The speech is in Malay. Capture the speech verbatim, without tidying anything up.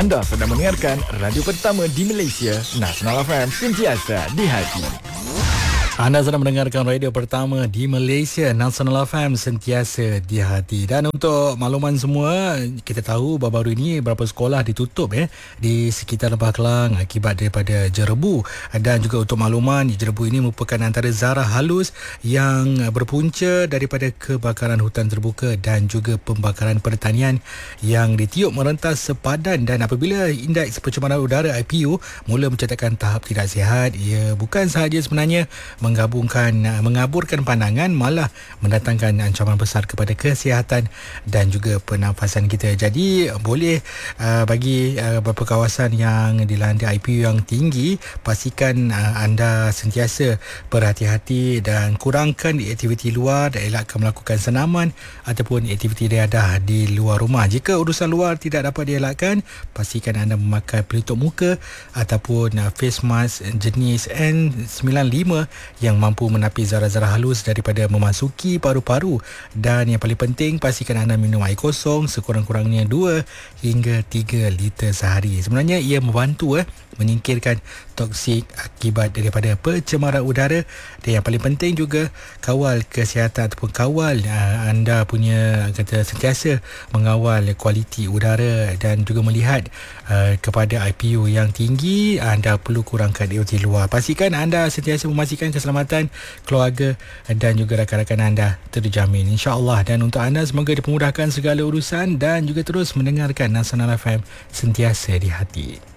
Anda sedang mendengarkan radio pertama di Malaysia, Nasional F M, sentiasa di hati. Anda sedang mendengarkan radio pertama di Malaysia, Nasional F M, sentiasa di hati. Dan untuk makluman semua, kita tahu baru-baru ini beberapa sekolah ditutup eh, di sekitar Lembah Kelang akibat daripada jerebu. Dan juga untuk makluman, jerebu ini merupakan antara zarah halus yang berpunca daripada kebakaran hutan terbuka dan juga pembakaran pertanian yang ditiup merentas sepadan. Dan apabila indeks pencemaran udara I P U mula mencatatkan tahap tidak sihat, ia bukan sahaja sebenarnya menggabungkan mengaburkan pandangan, malah mendatangkan ancaman besar kepada kesihatan dan juga pernafasan kita. Jadi boleh uh, bagi uh, beberapa kawasan yang dilanda I P U yang tinggi, pastikan uh, anda sentiasa berhati-hati dan kurangkan aktiviti luar, elakkan melakukan senaman ataupun aktiviti riadah di luar rumah. Jika urusan luar tidak dapat dielakkan, pastikan anda memakai pelitup muka ataupun uh, face mask jenis N sembilan lima yang mampu menapis zarah-zarah halus daripada memasuki paru-paru. Dan yang paling penting, pastikan anda minum air kosong sekurang-kurangnya dua hingga tiga liter sehari. Sebenarnya ia membantu eh, menyingkirkan toksik akibat daripada pencemaran udara. Dan yang paling penting juga, kawal kesihatan ataupun kawal uh, anda punya kata sentiasa mengawal kualiti udara dan juga melihat uh, kepada I P U yang tinggi. Anda perlu kurangkan aktiviti luar. Pastikan anda sentiasa memastikan keselamatan keluarga dan juga rakan-rakan anda terjamin, insya-Allah. Dan untuk anda, semoga dipermudahkan segala urusan dan juga terus mendengarkan Nasional F M, sentiasa di hati.